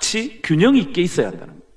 같이 균형 있게 있어야 한다는 거예요.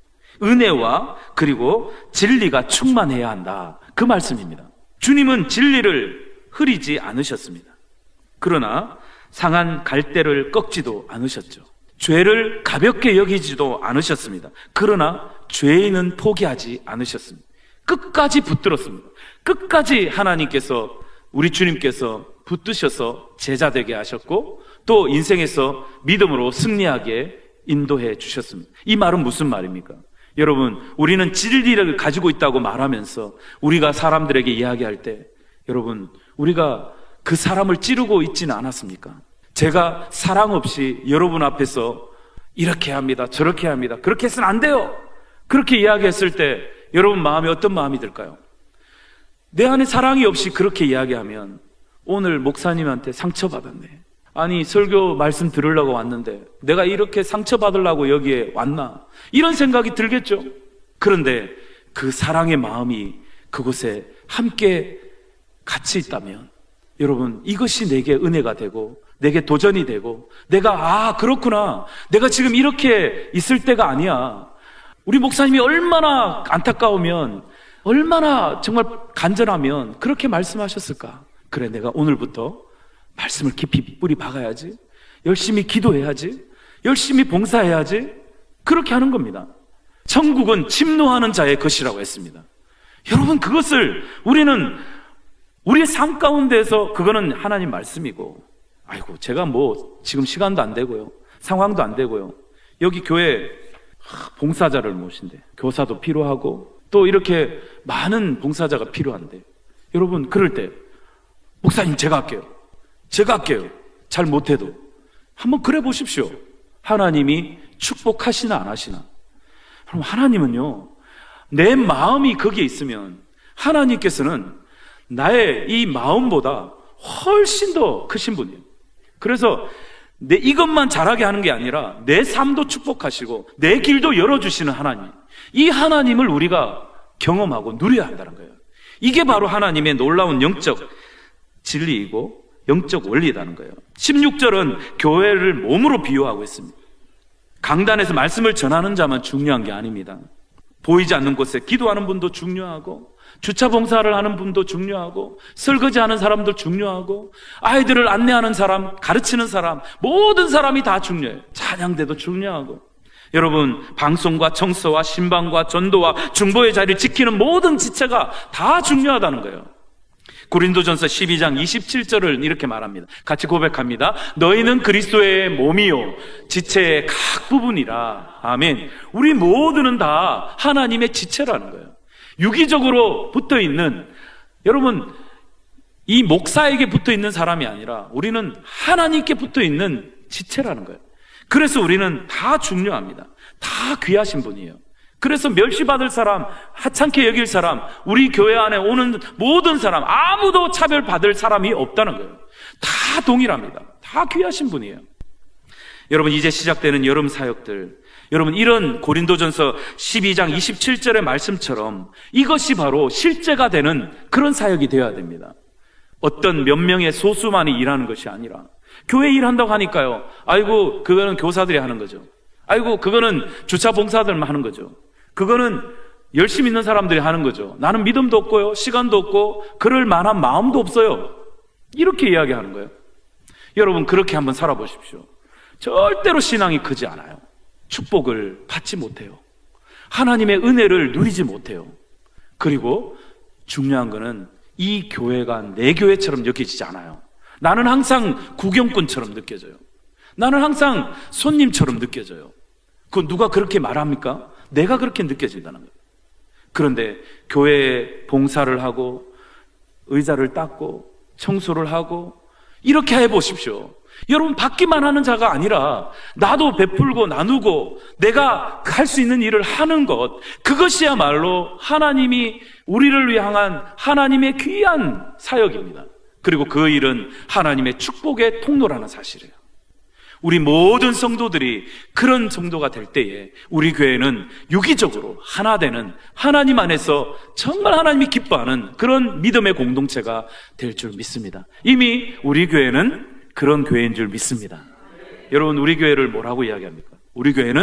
은혜와 그리고 진리가 충만해야 한다, 그 말씀입니다. 주님은 진리를 흐리지 않으셨습니다. 그러나 상한 갈대를 꺾지도 않으셨죠. 죄를 가볍게 여기지도 않으셨습니다. 그러나 죄인은 포기하지 않으셨습니다. 끝까지 붙들었습니다. 끝까지 하나님께서, 우리 주님께서 붙드셔서 제자 되게 하셨고, 또 인생에서 믿음으로 승리하게 인도해 주셨습니다. 이 말은 무슨 말입니까? 여러분, 우리는 진리를 가지고 있다고 말하면서 우리가 사람들에게 이야기할 때, 여러분, 우리가 그 사람을 찌르고 있지는 않았습니까? 제가 사랑 없이 여러분 앞에서 이렇게 합니다, 저렇게 합니다, 그렇게 해서는 안 돼요, 그렇게 이야기했을 때 여러분 마음에 어떤 마음이 들까요? 내 안에 사랑이 없이 그렇게 이야기하면 오늘 목사님한테 상처받았네, 아니 설교 말씀 들으려고 왔는데 내가 이렇게 상처받으려고 여기에 왔나, 이런 생각이 들겠죠. 그런데 그 사랑의 마음이 그곳에 함께 같이 있다면, 여러분, 이것이 내게 은혜가 되고 내게 도전이 되고, 내가 그렇구나, 내가 지금 이렇게 있을 때가 아니야. 우리 목사님이 얼마나 안타까우면, 얼마나 정말 간절하면 그렇게 말씀하셨을까. 그래, 내가 오늘부터 말씀을 깊이 뿌리 박아야지, 열심히 기도해야지, 열심히 봉사해야지, 그렇게 하는 겁니다. 천국은 침노하는 자의 것이라고 했습니다. 여러분, 그것을 우리는 우리의 삶 가운데서, 그거는 하나님 말씀이고, 아이고 제가 뭐 지금 시간도 안 되고요, 상황도 안 되고요, 여기 교회 봉사자를 모신대, 교사도 필요하고 또 이렇게 많은 봉사자가 필요한데, 여러분 그럴 때 목사님 제가 할게요, 잘 못해도 한번 그래 보십시오. 하나님이 축복하시나 안 하시나? 그럼 하나님은요, 내 마음이 거기에 있으면 하나님께서는 나의 이 마음보다 훨씬 더 크신 분이에요. 그래서 내 이것만 잘하게 하는 게 아니라 내 삶도 축복하시고 내 길도 열어주시는 하나님, 이 하나님을 우리가 경험하고 누려야 한다는 거예요. 이게 바로 하나님의 놀라운 영적 진리이고 영적 원리라는 거예요. 16절은 교회를 몸으로 비유하고 있습니다. 강단에서 말씀을 전하는 자만 중요한 게 아닙니다. 보이지 않는 곳에 기도하는 분도 중요하고, 주차 봉사를 하는 분도 중요하고, 설거지하는 사람도 중요하고, 아이들을 안내하는 사람, 가르치는 사람, 모든 사람이 다 중요해요. 찬양대도 중요하고, 여러분 방송과 청소와 신방과 전도와 중보의 자리를 지키는 모든 지체가 다 중요하다는 거예요. 고린도전서 12장 27절을 이렇게 말합니다. 같이 고백합니다. 너희는 그리스도의 몸이요 지체의 각 부분이라. 아멘. 우리 모두는 다 하나님의 지체라는 거예요. 유기적으로 붙어있는, 여러분 이 목사에게 붙어있는 사람이 아니라 우리는 하나님께 붙어있는 지체라는 거예요. 그래서 우리는 다 중요합니다. 다 귀하신 분이에요. 그래서 멸시받을 사람, 하찮게 여길 사람, 우리 교회 안에 오는 모든 사람, 아무도 차별받을 사람이 없다는 거예요. 다 동일합니다. 다 귀하신 분이에요. 여러분, 이제 시작되는 여름 사역들, 여러분 이런 고린도전서 12장 27절의 말씀처럼 이것이 바로 실제가 되는 그런 사역이 되어야 됩니다. 어떤 몇 명의 소수만이 일하는 것이 아니라, 교회 일한다고 하니까요, 아이고 그거는 교사들이 하는 거죠, 아이고 그거는 주차 봉사들만 하는 거죠, 그거는 열심히 있는 사람들이 하는 거죠, 나는 믿음도 없고요, 시간도 없고 그럴 만한 마음도 없어요, 이렇게 이야기하는 거예요. 여러분 그렇게 한번 살아보십시오. 절대로 신앙이 크지 않아요. 축복을 받지 못해요. 하나님의 은혜를 누리지 못해요. 그리고 중요한 거는 이 교회가 내 교회처럼 느껴지지 않아요. 나는 항상 구경꾼처럼 느껴져요. 나는 항상 손님처럼 느껴져요. 그건 누가 그렇게 말합니까? 내가 그렇게 느껴진다는 거예요. 그런데 교회에 봉사를 하고 의자를 닦고 청소를 하고 이렇게 해보십시오. 여러분 받기만 하는 자가 아니라 나도 베풀고 나누고 내가 할 수 있는 일을 하는 것, 그것이야말로 하나님이 우리를 향한 하나님의 귀한 사역입니다. 그리고 그 일은 하나님의 축복의 통로라는 사실이에요. 우리 모든 성도들이 그런 정도가 될 때에 우리 교회는 유기적으로 하나 되는, 하나님 안에서 정말 하나님이 기뻐하는 그런 믿음의 공동체가 될 줄 믿습니다. 이미 우리 교회는 그런 교회인 줄 믿습니다. 여러분 우리 교회를 뭐라고 이야기합니까? 우리 교회는